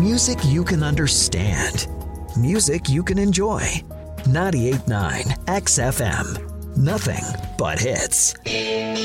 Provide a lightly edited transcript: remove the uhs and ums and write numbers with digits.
Music you can understand. Music you can enjoy. 98.9 XFM. Nothing but hits.